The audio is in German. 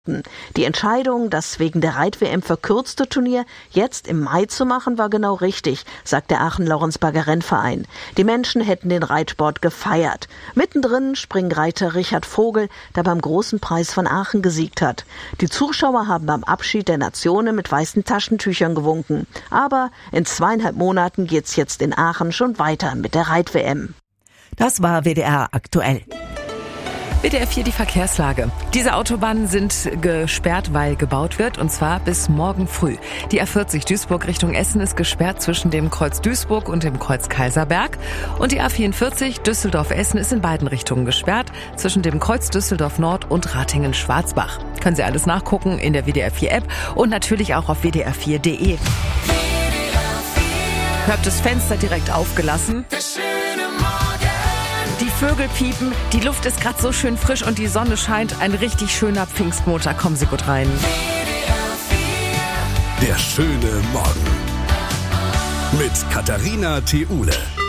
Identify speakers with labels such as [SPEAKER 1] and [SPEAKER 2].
[SPEAKER 1] Die Entscheidung, das wegen der Reit-WM verkürzte Turnier jetzt im Mai zu machen, war genau richtig, sagt der Aachen-Laurensberger Rennverein. Die Menschen hätten den Reitsport gefeiert. Mittendrin Springreiter Richard Vogel, der beim Großen Preis von Aachen gesiegt hat. Die Zuschauer haben beim Abschied der Nationen mit weißen Taschentüchern gewunken. Aber in 2,5 Monaten geht's jetzt in Aachen schon weiter mit der Reit-WM.
[SPEAKER 2] Das war WDR aktuell.
[SPEAKER 3] WDR 4 die Verkehrslage. Diese Autobahnen sind gesperrt, weil gebaut wird, und zwar bis morgen früh. Die A40 Duisburg Richtung Essen ist gesperrt zwischen dem Kreuz Duisburg und dem Kreuz Kaiserberg. Und die A44 Düsseldorf-Essen ist in beiden Richtungen gesperrt, zwischen dem Kreuz Düsseldorf Nord und Ratingen-Schwarzbach. Können Sie alles nachgucken in der WDR 4 App und natürlich auch auf wdr4.de. Hört das Fenster direkt aufgelassen. Die Vögel piepen, die Luft ist gerade so schön frisch und die Sonne scheint. Ein richtig schöner Pfingstmontag. Kommen Sie gut rein.
[SPEAKER 4] Der schöne Morgen mit Katharina Theule.